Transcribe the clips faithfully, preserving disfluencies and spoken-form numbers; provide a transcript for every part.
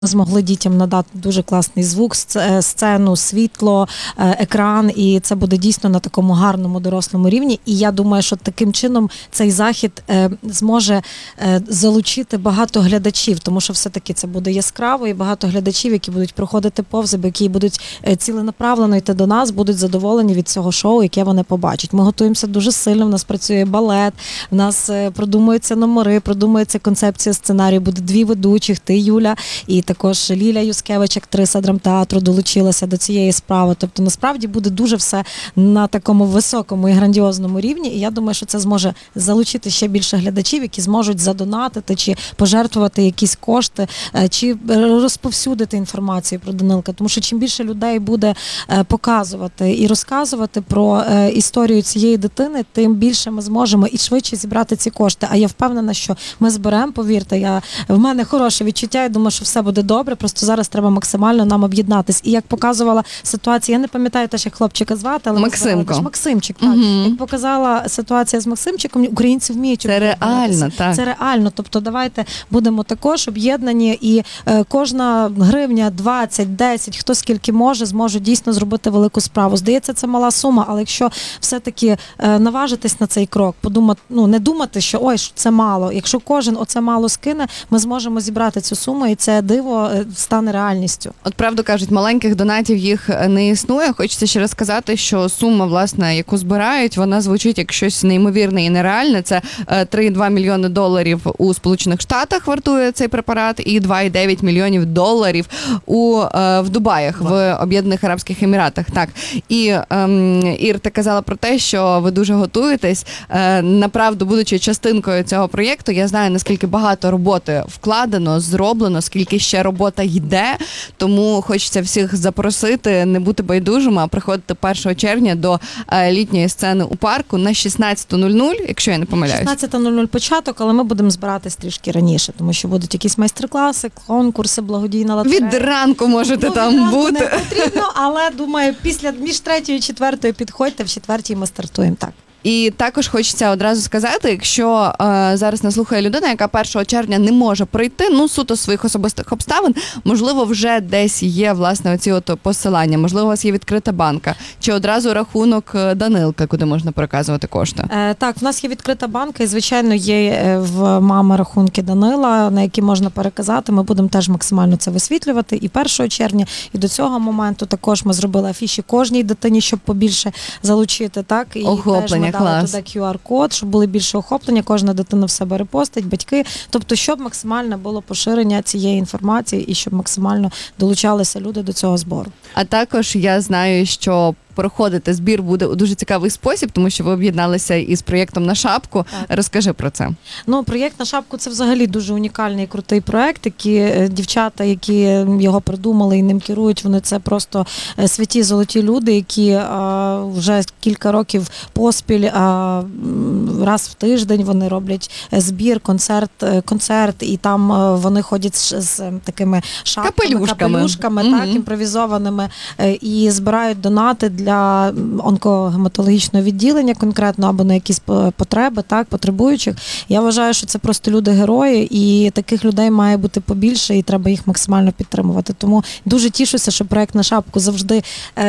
Змогли дітям надати дуже класний звук, сцену, світло, екран, і це буде дійсно на такому гарному дорослому рівні. І я думаю, що таким чином цей захід зможе залучити багато глядачів, тому що все-таки це буде яскраво, і багато глядачів, які будуть проходити повз, які будуть ціленаправлено йти до нас, будуть задоволені від цього шоу, яке вони побачать. Ми готуємося дуже сильно, в нас працює балет, в нас продумуються номери, продумується концепція сценарію, буде дві ведучих, ти, Юля, і також Ліля Юскевич, актриса драмтеатру, долучилася до цієї справи. Тобто, насправді, буде дуже все на такому високому і грандіозному рівні. І я думаю, що це зможе залучити ще більше глядачів, які зможуть задонатити, чи пожертвувати якісь кошти, чи розповсюдити інформацію про Данилка. Тому що чим більше людей буде показувати і розказувати про історію цієї дитини, тим більше ми зможемо і швидше зібрати ці кошти. А я впевнена, що ми зберемо, повірте, я, в мене хороше відчуття, я думаю, що все буде добре, просто зараз треба максимально нам об'єднатись. І як показувала ситуація, я не пам'ятаю теж, як хлопчика звати, але Максимко. Максимчик, так. Угу. Як показала ситуація з Максимчиком, українці вміють це реально, так. Це реально. Тобто давайте будемо також об'єднані, і е, кожна гривня, двадцять, десять, хто скільки може, зможе дійсно зробити велику справу. Здається, це мала сума, але якщо все-таки е, наважитись на цей крок, подумати, ну не думати, що ой, це мало. Якщо кожен оце мало скине, ми зможемо зібрати цю суму, і це диво стане реальністю. От правду кажуть, маленьких донатів їх не існує. Хочеться ще раз сказати, що сума, власне, яку збирають, вона звучить як щось неймовірне і нереальне. Це три цілих дві мільйони доларів у Сполучених Штатах вартує цей препарат і два цілих дев'ять мільйонів доларів у, в Дубаях, в Об'єднаних Арабських Еміратах. Так. І ем, Ір, ти казала про те, що ви дуже готуєтесь. Е, направду, будучи частинкою цього проєкту, я знаю, наскільки багато роботи вкладено, зроблено, скільки ще робота йде, тому хочеться всіх запросити, не бути байдужими, а приходити першого червня до літньої сцени у парку на шістнадцята нуль нуль, якщо я не помиляюсь. шістнадцята нуль нуль початок, але ми будемо збиратись трішки раніше, тому що будуть якісь майстер-класи, конкурси, благодійна лотерея. Від ранку можете ну, там від ранку бути. Не потрібно, але, думаю, після між третьою і четвертою підходьте, в четвертій ми стартуємо, так. І також хочеться одразу сказати, якщо е, зараз нас слухає людина, яка першого червня не може прийти, ну, суто своїх особистих обставин, можливо, вже десь є, власне, оці от посилання, можливо, у вас є відкрита банка, чи одразу рахунок Данилка, куди можна переказувати кошти? Е, так, в нас є відкрита банка, і, звичайно, є в мами рахунки Данила, на які можна переказати. Ми будемо теж максимально це висвітлювати і першого червня, і до цього моменту також ми зробили афіші кожній дитині, щоб побільше залучити, так? І охоплення. Дали Клас. туди кю ар код, щоб були більше охоплення, кожна дитина в себе репостить, батьки. Тобто, щоб максимально було поширення цієї інформації і щоб максимально долучалися люди до цього збору. А також я знаю, що проходити збір буде у дуже цікавий спосіб, тому що ви об'єдналися із проєктом «На шапку». Так. Розкажи про це. Ну, проєкт «На шапку» – це взагалі дуже унікальний і крутий проєкт, які дівчата, які його придумали і ним керують, вони це просто святі золоті люди, які а, вже кілька років поспіль а, раз в тиждень вони роблять збір, концерт, концерт, і там вони ходять з, з такими шапками, капелюшками, капелюшками угу. так, імпровізованими, і збирають донати для онкогематологічного відділення конкретно або на якісь потреби, так, потребуючих. Я вважаю, що це просто люди-герої, і таких людей має бути побільше, і треба їх максимально підтримувати. Тому дуже тішуся, що проєкт «На шапку» завжди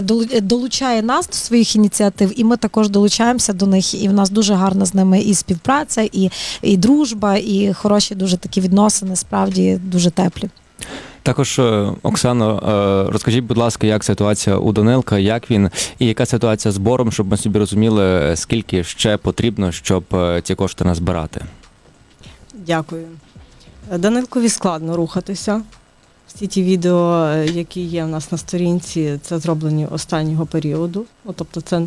долучає нас до своїх ініціатив, і ми також долучаємося до них, і в нас дуже гарна з ними і співпраця, і, і дружба, і хороші дуже такі відносини, справді дуже теплі. Також, Оксано, розкажіть, будь ласка, як ситуація у Данилка, як він, і яка ситуація з збором, щоб ми собі розуміли, скільки ще потрібно, щоб ці кошти назбирати? Дякую. Данилкові складно рухатися. Всі ті відео, які є в нас на сторінці, це зроблені останнього періоду. Ну, тобто це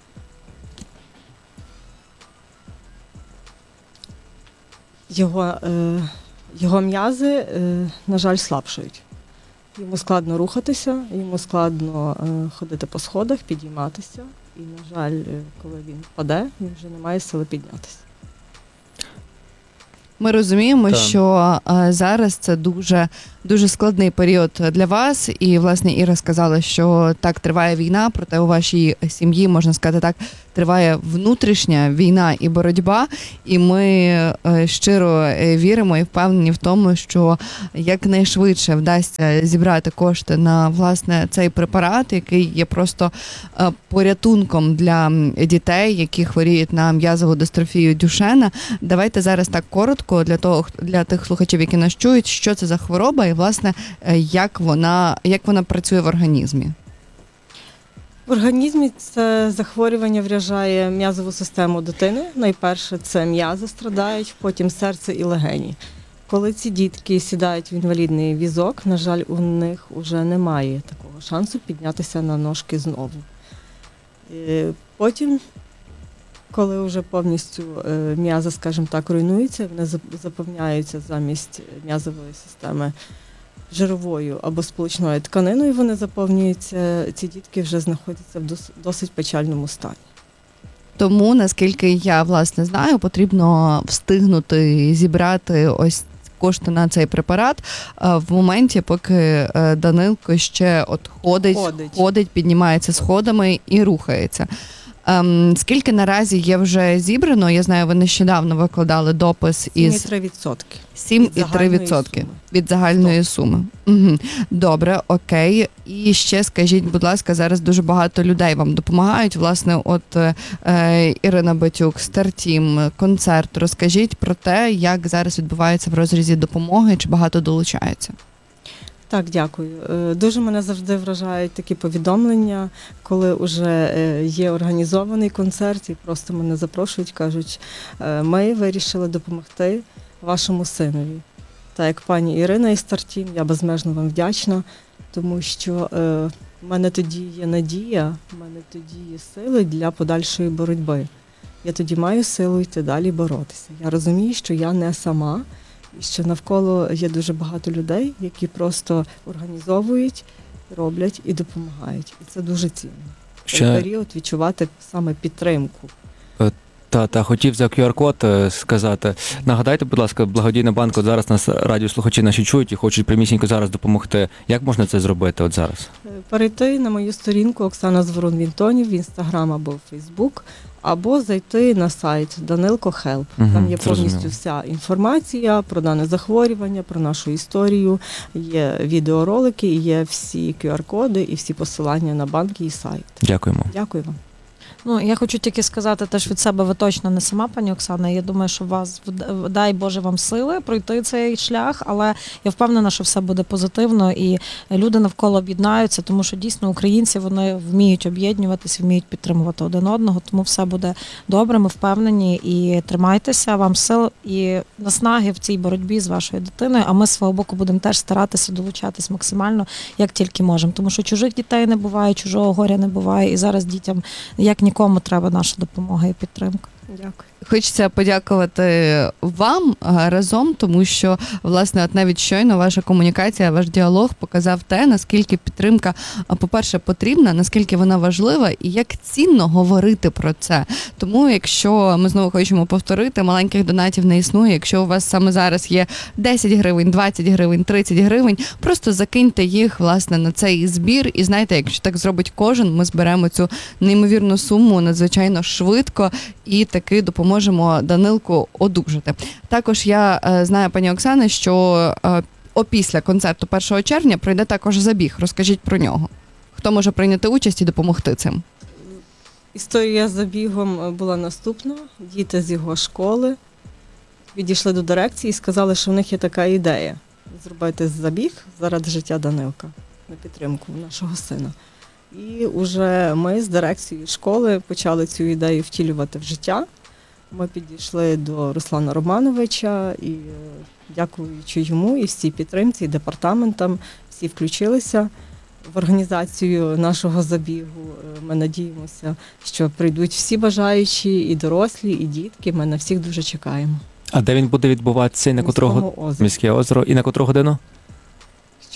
його... Е... Його м'язи, на жаль, слабшають. Йому складно рухатися, йому складно ходити по сходах, підійматися. І, на жаль, коли він впаде, він вже не має сили піднятися. Ми розуміємо, Так. що зараз це дуже дуже складний період для вас. І, власне, Іра сказала, що так триває війна, проте у вашій сім'ї, можна сказати так, триває внутрішня війна і боротьба. І ми е, щиро е, віримо і впевнені в тому, що якнайшвидше вдасться зібрати кошти на, власне, цей препарат, який є просто е, порятунком для дітей, які хворіють на м'язову дистрофію Дюшена. Давайте зараз так коротко для того, для тих слухачів, які нас чують, що це за хвороба і, власне, е, як вона, як вона працює в організмі. В організмі це захворювання вражає м'язову систему дитини. Найперше це м'язи страдають, потім серце і легені. Коли ці дітки сідають в інвалідний візок, на жаль, у них вже немає такого шансу піднятися на ножки знову. І потім, коли вже повністю е, м'язи, скажімо так, руйнуються, вони заповняються замість м'язової системи жировою або сполучною тканиною, вони заповнюються, ці дітки вже знаходяться в дос- досить печальному стані. Тому, наскільки я, власне, знаю, потрібно встигнути зібрати ось кошти на цей препарат е, в моменті, поки е, Данилко ще от ходить, Ходить. ходить, піднімається сходами і рухається. Ем, скільки наразі є вже зібрано? Я знаю, ви нещодавно викладали допис із сім цілих три відсотки. сім від цілих три загальної відсотки суми. від загальної суми. Угу. Добре, окей. І ще скажіть, будь ласка, зараз дуже багато людей вам допомагають. Власне, от е, Ірина Батюк, Стартім, концерт. Розкажіть про те, як зараз відбувається в розрізі допомоги, чи багато долучається. Так, дякую. Е, Дуже мене завжди вражають такі повідомлення, коли вже е, є організований концерт і просто мене запрошують, кажуть, е, ми вирішили допомогти вашому синові. Так як пані Ірина із Стартім, я безмежно вам вдячна, тому що е, в мене тоді є надія, в мене тоді є сили для подальшої боротьби. Я тоді маю силу йти далі боротися. Я розумію, що я не сама, і що навколо є дуже багато людей, які просто організовують, роблять і допомагають. І це дуже цінно. В цей Ще- період відчувати саме підтримку. Та, та хотів за ку ар код е, сказати. Нагадайте, будь ласка, благодійна банк, от зараз нас радіослухачі наші чують і хочуть прямісінько зараз допомогти. Як можна це зробити от зараз? Е, Перейти на мою сторінку Оксана Зворун Вінтонів в Інстаграм або в Фейсбук, або зайти на сайт Данилко Хелп. Мгм, Там є зрозуміло. повністю вся інформація про дане захворювання, про нашу історію, є відеоролики, і є всі ку ар коди і всі посилання на банки і сайт. Дякуємо. Дякую вам. Ну, я хочу тільки сказати теж від себе, ви точно не сама, пані Оксана. Я думаю, що вас, вд- дай Боже вам сили пройти цей шлях, але я впевнена, що все буде позитивно і люди навколо об'єднаються, тому що дійсно українці, вони вміють об'єднуватися, вміють підтримувати один одного, тому все буде добре, ми впевнені і тримайтеся, вам сил і наснаги в цій боротьбі з вашою дитиною, а ми з свого боку будемо теж старатися долучатись максимально, як тільки можемо, тому що чужих дітей не буває, чужого горя не буває, і зараз дітям, як нікому, треба наша допомога і підтримка. Дякую. Хочеться подякувати вам а, разом, тому що, власне, от навіть щойно ваша комунікація, ваш діалог показав те, наскільки підтримка, а, по-перше, потрібна, наскільки вона важлива і як цінно говорити про це. Тому, якщо ми знову хочемо повторити, маленьких донатів не існує. Якщо у вас саме зараз є десять гривень, двадцять гривень, тридцять гривень, просто закиньте їх, власне, на цей збір. І знаєте, якщо так зробить кожен, ми зберемо цю неймовірну суму надзвичайно швидко і таки допоможемо Данилку одужати. Також я е, знаю, пані Оксане, що е, опісля концерту першого червня пройде також забіг. Розкажіть про нього. Хто може прийняти участь і допомогти цим? Історія з забігом була наступна. Діти з його школи підійшли до дирекції і сказали, що в них є така ідея зробити забіг заради життя Данилка на підтримку нашого сина. І вже ми з дирекцією школи почали цю ідею втілювати в життя. Ми підійшли до Руслана Романовича і, е, дякуючи йому і всій підтримці, і департаментам, всі включилися в організацію нашого забігу. Е, Ми надіємося, що прийдуть всі бажаючі, і дорослі, і дітки. Ми на всіх дуже чекаємо. А де він буде відбуватися і на котрого Міського озера. міське озеро і на котру годину?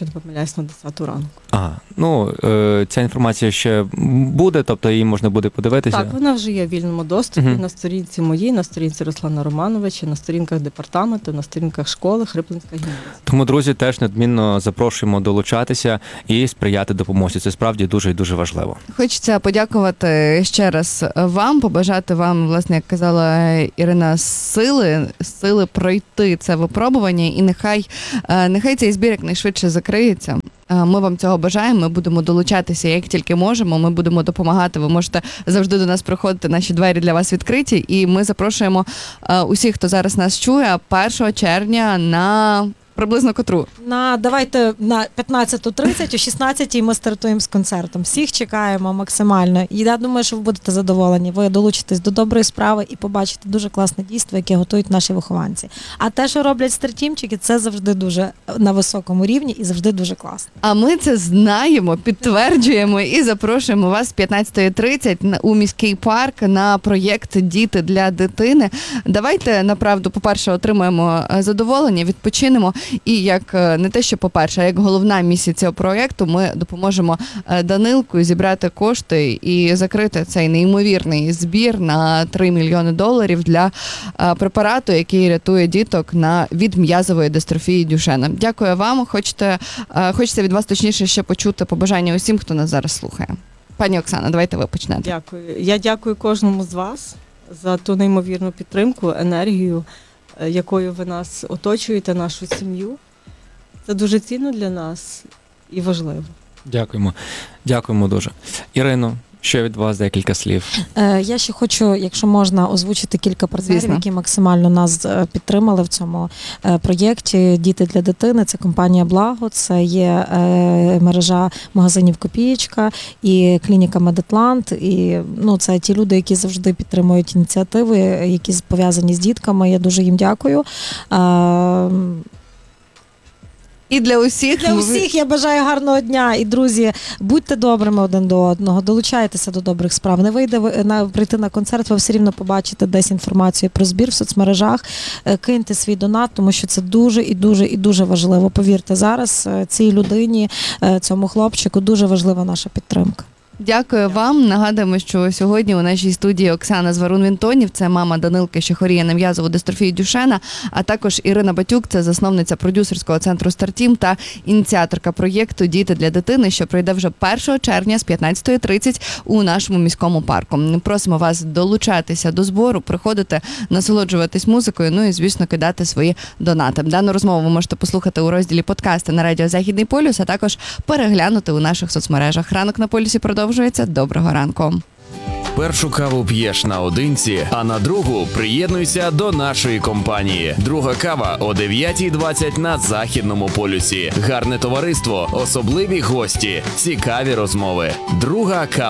якщо не помиляюсь, на десяту ранку. Ага, ну е, ця інформація ще буде, тобто її можна буде подивитися. Так, вона вже є в вільному доступі Мгм. на сторінці моїй, на сторінці Руслана Романовича, на сторінках департаменту, на сторінках школи Хриплинська гімназія. Тому, друзі, теж неодмінно запрошуємо долучатися і сприяти допомозі. Це справді дуже і дуже важливо. Хочеться подякувати ще раз вам, побажати вам, власне, як казала Ірина, сили, сили пройти це випробування, і нехай, е, нехай цей збір якнайшвидше закриється. Е, Ми вам цього бажаємо, ми будемо долучатися як тільки можемо, ми будемо допомагати, ви можете завжди до нас приходити, наші двері для вас відкриті, і ми запрошуємо е, усіх, хто зараз нас чує, першого червня на приблизно котру. На давайте на п'ятнадцята тридцять, о шістнадцятій ми стартуємо з концертом. Всіх чекаємо максимально. І я думаю, що ви будете задоволені. Ви долучитесь до доброї справи і побачите дуже класне дійство, яке готують наші вихованці. А те, що роблять стартімчики, це завжди дуже на високому рівні і завжди дуже класно. А ми це знаємо, підтверджуємо і запрошуємо вас п'ятнадцята тридцять на- у міський парк на проєкт «Діти для дитини». Давайте, направду, по-перше, отримаємо е, задоволення, відпочинемо. І як е, не те, що по-перше, а як головна місія цього проєкту, ми допоможемо е, Данилку зібрати кошти і закрити цей неймовірний збір на три мільйони доларів для е, препарату, який рятує діток на від м'язової дистрофії Дюшена. Дякую вам. Хочете, е, хочеться від вас точніше ще почути побажання усім, хто нас зараз слухає. Пані Оксана, давайте ви почнете. Дякую. Я дякую кожному з вас за ту неймовірну підтримку, енергію, е, якою ви нас оточуєте, нашу сім'ю. Це дуже цінно для нас і важливо. Дякуємо. Дякуємо дуже. Ірино, ще від вас декілька слів. Е, Я ще хочу, якщо можна, озвучити кілька партнерів, Звісно. які максимально нас е, підтримали в цьому е, проєкті «Діти для дитини». Це компанія «Благо», це є е, мережа магазинів «Копієчка» і клініка «Медатлант». І ну, це ті люди, які завжди підтримують ініціативи, які пов'язані з дітками. Я дуже їм дякую. Е, І для усіх, Для усіх я бажаю гарного дня. І, друзі, будьте добрими один до одного, долучайтеся до добрих справ. Не вийде ви- на, прийти на концерт, ви все рівно побачите десь інформацію про збір в соцмережах. Е, Киньте свій донат, тому що це дуже і дуже і дуже важливо. Повірте, зараз е, цій людині, е, цьому хлопчику дуже важлива наша підтримка. Дякую вам. Нагадуємо, що сьогодні у нашій студії Оксана Зварун-Вінтонів, це мама Данилки, що хворіє на м'язову дистрофію Дюшена, а також Ірина Батюк, це засновниця продюсерського центру «Стартім» та ініціаторка проєкту «Діти для дитини», що пройде вже першого червня з п'ятнадцятої тридцять у нашому міському парку. Просимо вас долучатися до збору, приходити, насолоджуватись музикою, ну і, звісно, кидати свої донати. Дану розмову ви можете послухати у розділі подкасти на радіо «Західний полюс», а також переглянути у наших соцмережах. Ранок на полюсі продовжується. Доброго ранку. Першу каву п'єш наодинці, а на другу приєднуйся до нашої компанії. Друга кава о дев'ятій двадцять на Західному полюсі. Гарне товариство, особливі гості, цікаві розмови. Друга кава.